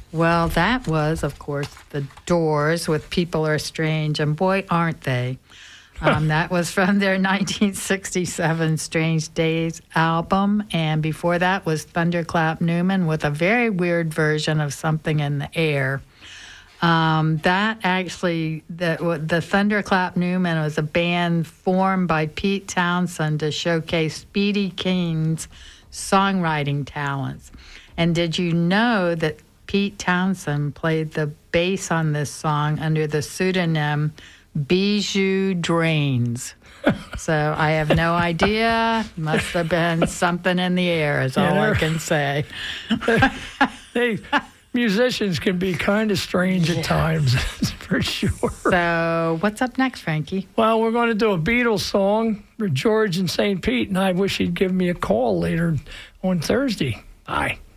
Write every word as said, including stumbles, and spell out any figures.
Well, that was, of course, The Doors with People Are Strange, and boy, aren't they. Um, that was from their nineteen sixty-seven Strange Days album, and before that was Thunderclap Newman with a very weird version of Something in the Air. Um, that actually, the, the Thunderclap Newman was a band formed by Pete Townsend to showcase Speedy King's songwriting talents. And did you know that Pete Townsend played the bass on this song under the pseudonym Bijou Drains? So I have no idea. Must have been something in the air is all Yeah, I can say. They, musicians can be kind of strange Yeah. at times, for sure. So what's up next, Frankie? Well, we're going to do a Beatles song for George and Saint Pete, and I wish he'd give me a call later on Thursday. Bye.